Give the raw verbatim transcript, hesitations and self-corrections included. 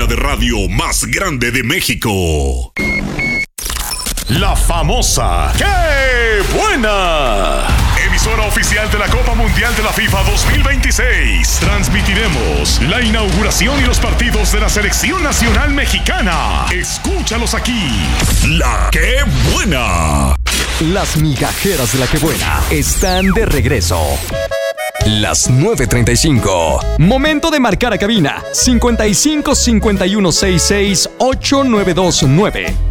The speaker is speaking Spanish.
de radio más grande de México. La famosa ¡Qué buena! Emisora oficial de la Copa Mundial de la FIFA dos mil veintiséis. Transmitiremos la inauguración y los partidos de la Selección Nacional Mexicana. Escúchalos aquí. La ¡Qué buena! Las migajeras de la ¡Qué buena! Están de regreso. Las nueve treinta y cinco. Momento de marcar a cabina. cincuenta y cinco cincuenta y uno sesenta y seis ochenta y nueve veintinueve.